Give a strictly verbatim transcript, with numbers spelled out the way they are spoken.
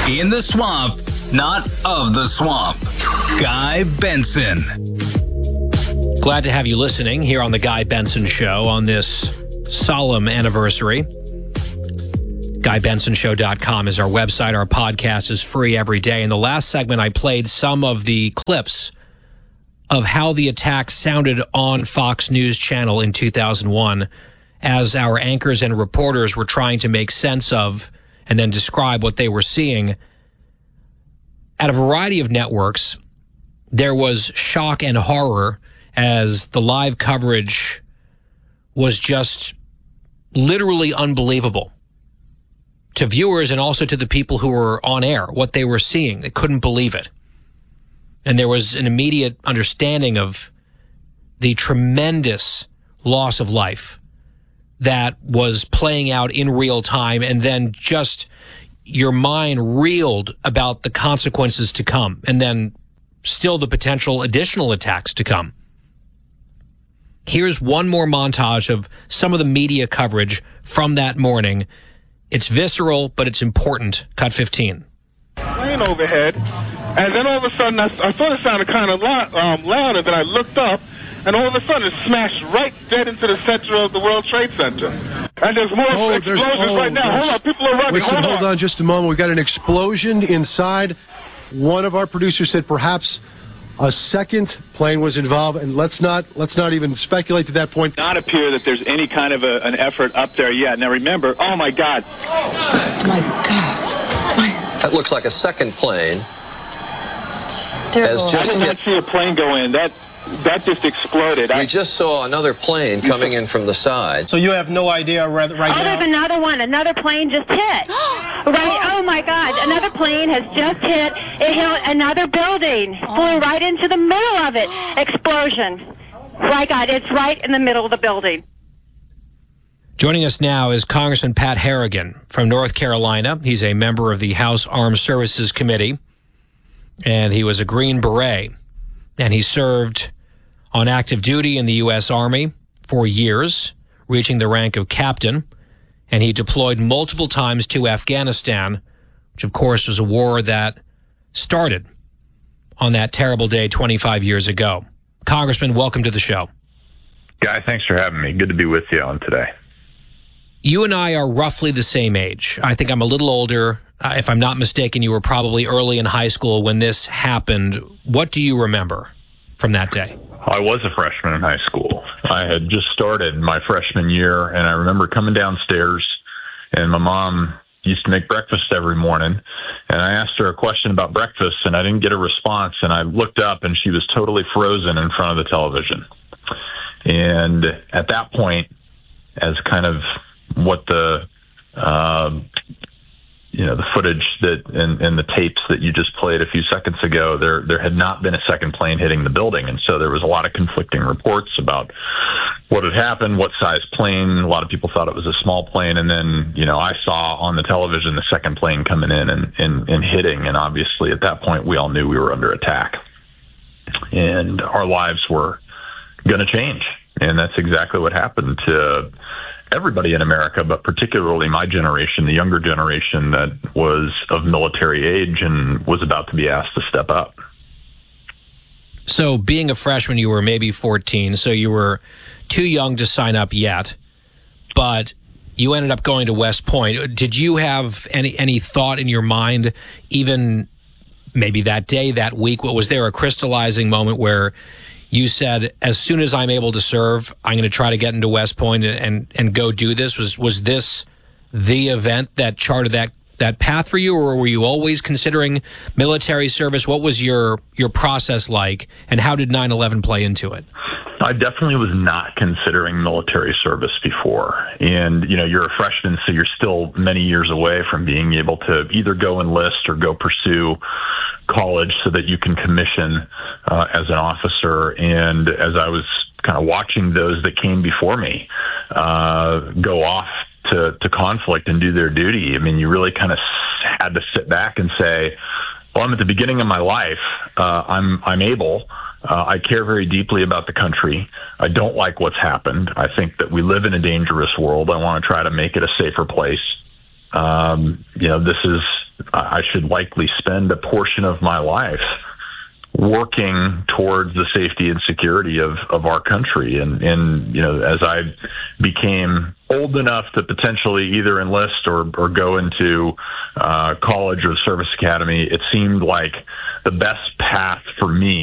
In the swamp, not of the swamp. Guy Benson. Glad to have you listening here on the Guy Benson Show on this solemn anniversary. guy benson show dot com is our website. Our podcast is free every day. In the last segment, I played some of the clips of how the attack sounded on Fox News Channel in two thousand one as our anchors and reporters were trying to make sense of and then describe what they were seeing. At a variety of networks, there was shock and horror as the live coverage was just literally unbelievable to viewers and also to the people who were on air, what they were seeing. They couldn't believe it. And there was an immediate understanding of the tremendous loss of life that was playing out in real time, and then just your mind reeled about the consequences to come, and then still the potential additional attacks to come. Here's one more montage of some of the media coverage from that morning. It's visceral, but it's important. Cut fifteen. Plane overhead, and then all of a sudden I, I thought it sounded kind of loud, um, loud, and then I looked up, and all of a sudden it smashed right dead into the center of the World Trade Center. And there's more oh, explosions there's, oh, right now. Hold on, people are running. Listen, hold, hold on. on just a moment. We've got an explosion inside. One of our producers said perhaps a second plane was involved, and let's not let's not even speculate to that point. Not appear that there's any kind of a, an effort up there yet. Now remember, oh my God. Oh my God. My... That looks like a second plane. Terrible. I did not see a plane go in. That that just exploded. We I... just saw another plane coming in from the side. So you have no idea right, right oh, now? There's another one. Another plane just hit. right. Oh, my God. Another plane has just hit. It hit another building. Oh. Flew right into the middle of it. Explosion. My God, it's right in the middle of the building. Joining us now is Congressman Pat Harrigan from North Carolina. He's a member of the House Armed Services Committee, and he was a Green Beret, and he served on active duty in the U S Army for years, reaching the rank of captain, and he deployed multiple times to Afghanistan, which of course was a war that started on that terrible day twenty-five years ago. Congressman, welcome to the show. Guy, thanks for having me. Good to be with you on today. You and I are roughly the same age. I think I'm a little older. Uh, if I'm not mistaken, you were probably early in high school when this happened. What do you remember from that day? I was a freshman in high school. I had just started my freshman year, and I remember coming downstairs, and my mom used to make breakfast every morning, and I asked her a question about breakfast, and I didn't get a response, and I looked up, and she was totally frozen in front of the television. And at that point, as kind of what the uh, you know, the footage that and, and the tapes that you just played a few seconds ago, there there had not been a second plane hitting the building. And so there was a lot of conflicting reports about what had happened, what size plane. A lot of people thought it was a small plane. And then, you know, I saw on the television the second plane coming in and, and, and hitting. And obviously at that point, we all knew we were under attack. And our lives were going to change. And that's exactly what happened to everybody in America, but particularly my generation, the younger generation that was of military age and was about to be asked to step up. So being a freshman, you were maybe fourteen, so you were too young to sign up yet, but you ended up going to West Point. Did you have any, any thought in your mind, even maybe that day, that week, was there a crystallizing moment where you said, as soon as I'm able to serve, I'm going to try to get into West Point and, and, and go do this? Was was this the event that charted that, that path for you, or were you always considering military service? What was your, your process like, and how did nine eleven play into it? I definitely was not considering military service before. And, you know, you're a freshman, so you're still many years away from being able to either go enlist or go pursue college so that you can commission uh, as an officer. And as I was kind of watching those that came before me uh, go off to, to conflict and do their duty, I mean, you really kind of had to sit back and say, well, I'm at the beginning of my life. Uh, I'm I'm able. Uh, I care very deeply about the country. I don't like what's happened. I think that we live in a dangerous world. I want to try to make it a safer place. Um, you know, this is I should likely spend a portion of my life working towards the safety and security of, of our country. And, and, you know, as I became old enough to potentially either enlist or, or go into uh, college or service academy, it seemed like the best path for me